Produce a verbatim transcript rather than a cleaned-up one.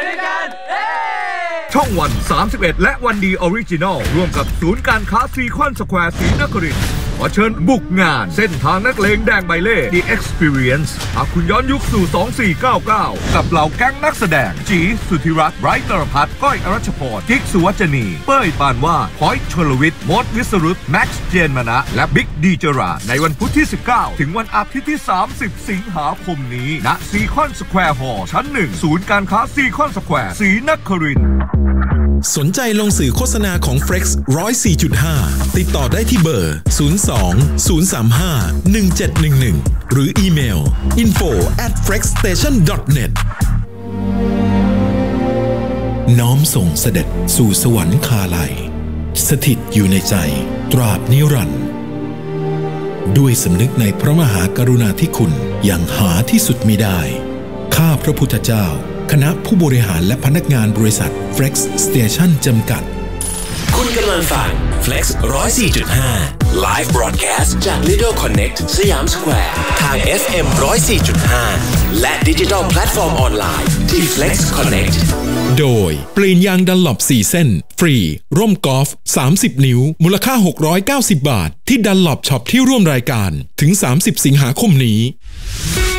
ด้วยกันช่องวันสามสิบเอ็ดและวันดีออริจินอลร่วมกับศูนย์การค้าซีคอนสแควร์ศรีนครินทร์ขอเชิญบุกงานเส้นทางนักเลงแดงใบเล่ The Experience หากคุณย้อนยุคสู่สองสี่เก้าเก้ากับเหล่าแก๊งนักแสดงจีสุธิรัตน์ไบรท์นรพัฒน์ก้อยอรัชพรกิ๊กสุวัจนีเป้ยปานว่าพอยต์ชลวิทย์มดวิสรุตแม็กซ์เจนมนะและบิ๊กดีเจราในวันพุธที่สิบเก้าถึงวันอาทิตย์ที่สามสิบสิงหาคมนี้ณซีคอนสแควร์ฮอลล์ชั้นหนึ่งศูนย์การค้าซีคอนสแควร์ศรีนครินทร์สนใจลงสื่อโฆษณาของ Flex หนึ่งศูนย์สี่จุดห้า ติดต่อได้ที่เบอร์ ศูนย์ สอง ศูนย์ สาม ห้า หนึ่ง เจ็ด หนึ่ง หนึ่ง หรืออีเมล อินโฟ แอท เฟล็กสเตชัน ดอท เน็ต น้อมส่งเสด็จสู่สวรรคาลัยสถิตอยู่ในใจตราบนิรันดร์ด้วยสำนึกในพระมหากรุณาธิคุณอย่างหาที่สุดมิได้ข้าพระพุทธเจ้าคณะผู้บริหารและพนักงานบริษัท Flex Station จำกัดคุณกำลังฟัง Flex หนึ่งศูนย์สี่จุดห้า Live Broadcast จาก Lidl Connect สยามสแควร์ทาง เอฟ เอ็ม หนึ่งศูนย์สี่จุดห้า และดิจิทัลแพลตฟอร์มออนไลน์ที่ Flex Connect โดยเปลี่ยนยางดันหลบสี่เส้นฟรีร่มกอล์ฟสามสิบนิ้วมูลค่าหกร้อยเก้าสิบบาทที่ดันหลบช็อปที่ร่วมรายการถึงสามสิบสิงหาคมนี้